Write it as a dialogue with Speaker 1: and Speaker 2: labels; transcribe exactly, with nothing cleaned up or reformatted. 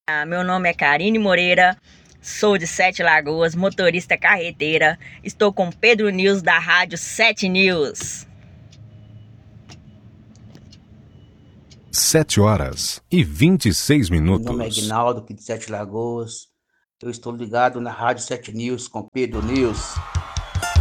Speaker 1: Ah, meu nome é Karine Moreira, sou de Sete Lagoas, motorista carreteira. Estou com Pedro News da Rádio Sete News.
Speaker 2: Sete horas e vinte e seis minutos.
Speaker 3: Meu nome é Aguinaldo, aqui de Sete Lagoas. Eu estou ligado na Rádio Sete News com Pedro News.